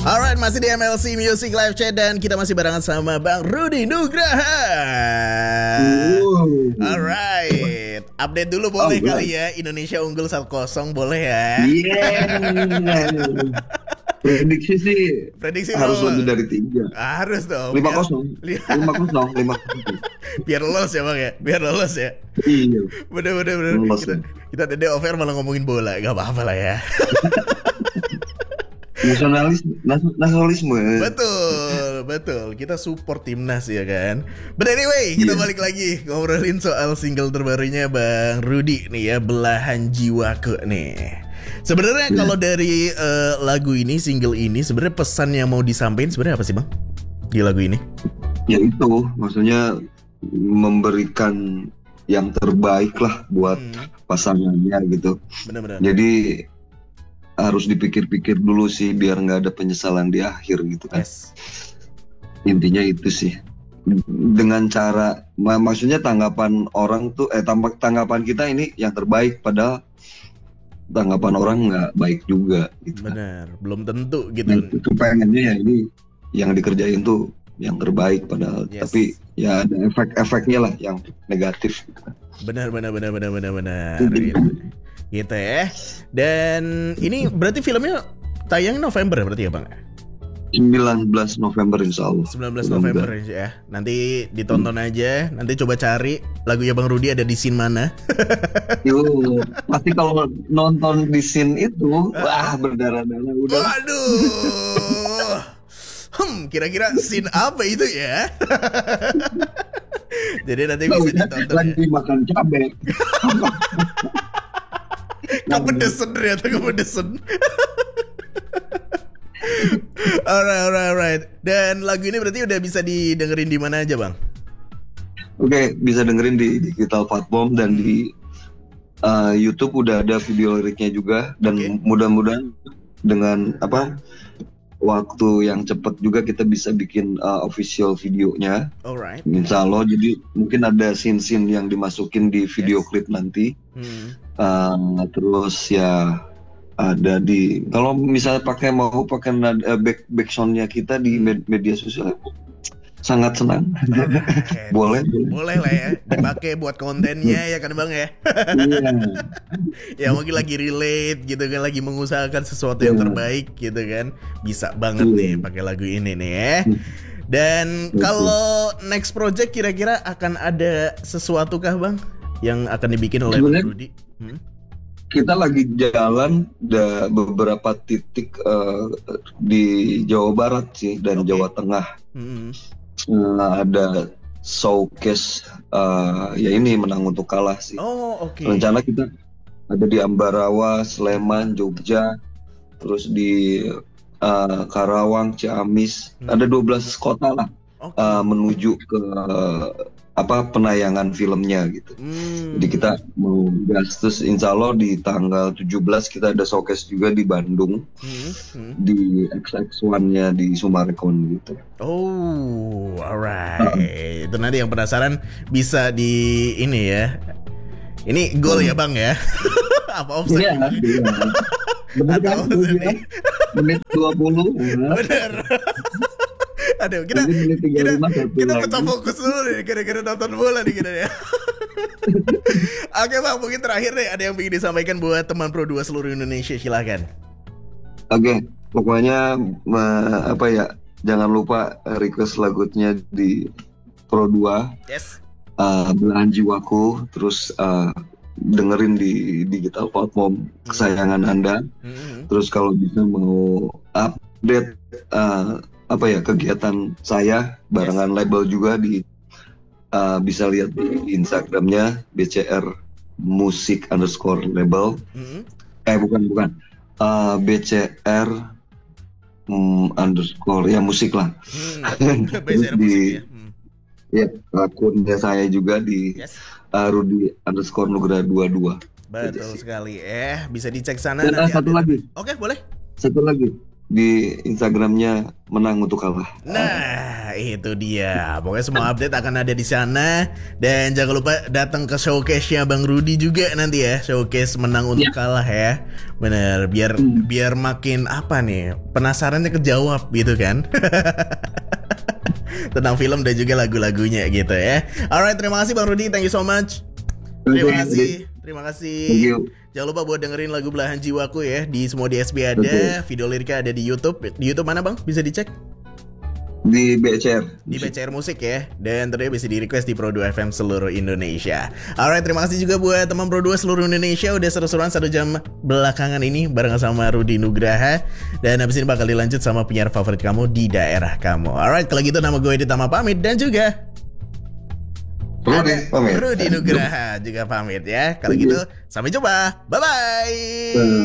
Alright, masih di MLC Music Live Chat dan kita masih barengan sama Bang Rudy Nugraha. Alright, update dulu boleh kali ya. Indonesia unggul 1-0 boleh ya. Prediksi harus lebih dari 3. Harus dong. 5-0. Biar lolos ya Bang ya. Biar lolos ya. Iya. Bener. Kita tadi over malah ngomongin bola. Gak apa-apa lah ya. Nasionalisme. Betul. Kita support timnas ya kan. But anyway, kita balik lagi ngobrolin soal single terbarunya Bang Rudy nih ya, Belahan Jiwaku nih. Sebenarnya kalau dari lagu ini, single ini, sebenarnya pesan yang mau disampaikan sebenarnya apa sih Bang di lagu ini? Ya itu, maksudnya memberikan yang terbaik lah buat pasangannya gitu. Benar-benar. Jadi harus dipikir-pikir dulu sih biar nggak ada penyesalan di akhir gitu kan. Yes. Intinya itu sih. Dengan cara, maksudnya tanggapan orang tuh, tanggapan kita ini yang terbaik, padahal tanggapan orang nggak baik juga gitu. Benar, belum tentu gitu. Itu pengennya ya ini yang dikerjain tuh yang terbaik padahal, tapi ya ada efek-efeknya lah yang negatif gitu. Benar. Gitu ya. Dan ini berarti filmnya tayang November berarti ya Bang? 19 November insya Allah. 19 November ya. Nanti ditonton aja. Nanti coba cari lagunya Bang Rudy ada di scene mana. Yuk, pasti kalau nonton di scene itu wah berdarah-darah udah. Waduh. Kira-kira scene apa itu ya? Jadi nanti bisa ditonton lagi ya. Makan cabai. Kepedesan ternyata kepedesan. Alright. Dan lagu ini berarti udah bisa didengerin di mana aja Bang? Oke, bisa dengerin di digital platform dan di YouTube udah ada video liriknya juga. Dan mudah-mudahan dengan waktu yang cepat juga kita bisa bikin official videonya. Alright. Insya Allah, jadi mungkin ada scene-scene yang dimasukin di video klip nanti. Terus ya ada di, kalau misalnya mau pakai back soundnya kita di media sosial, sangat senang. Boleh lah ya, dipakai buat kontennya ya kan Bang ya. Ya mungkin lagi relate gitu kan, lagi mengusahakan sesuatu yang terbaik gitu kan, bisa banget nih pakai lagu ini nih ya. Dan kalau next project kira-kira akan ada sesuatu kah Bang yang akan dibikin oleh Bang Rudy? Kita lagi jalan beberapa titik di Jawa Barat sih dan Jawa Tengah. Ada showcase ya ini menang untuk kalah sih. Rencana kita ada di Ambarawa, Sleman, Jogja, terus di Karawang, Ciamis, ada 12 kota lah menuju ke penayangan filmnya gitu. Jadi kita mau gas, terus insya Allah di tanggal 17 kita ada showcase juga di Bandung, di XX1-nya di Sumarekon gitu. Oh, alright. Itu nanti yang penasaran bisa di ini ya. Ini gol ya Bang ya? Apa offside? Iya. Bener kan? Menit 20. Bener. Aduh, kita tetap fokus dulu nih, kira-kira nonton bola nih kita ya. Oke Bang, mungkin terakhir nih ada yang ingin disampaikan buat teman Pro 2 seluruh Indonesia, silakan. Oke, pokoknya jangan lupa request lagunya di Pro 2. Yes. Belahan Jiwaku, terus dengerin di digital platform kesayangan Anda. Terus kalau bisa mau update kegiatan saya barengan label juga bisa lihat di Instagramnya BCR Musik _label. Bukan BCR ya musik lah. BCR musik ya. Akunnya saya juga di Rudy _Nugraha 22. Betul sekali. Bisa dicek sana. Dan satu lagi. Oke, boleh. Satu lagi. di Instagramnya Menang Untuk Kalah. Nah, itu dia. Pokoknya semua update akan ada di sana. Dan jangan lupa datang ke showcase-nya Bang Rudy juga nanti ya. Showcase Menang Untuk Kalah ya. Bener, biar makin apa nih, penasarannya kejawab gitu kan. Tentang film dan juga lagu-lagunya gitu ya. Alright, terima kasih Bang Rudy. Thank you so much. Terima kasih. Jangan lupa buat dengerin lagu Belahan Jiwaku ya. Di semua DSP ada, video liriknya ada di YouTube. Di YouTube mana Bang? Bisa dicek? Di BCR. Di BCR Musik ya. Dan tentunya bisa di request di Pro2 FM seluruh Indonesia. Alright, terima kasih juga buat teman Pro2 seluruh Indonesia. Udah seru-seruan 1 jam belakangan ini bareng sama Rudy Nugraha. Dan habis ini bakal dilanjut sama penyiar favorit kamu di daerah kamu. Alright, kalau gitu nama gue Ditama pamit. Dan juga Rudy Nugraha juga pamit ya. Kalau gitu sampai jumpa. Bye-bye.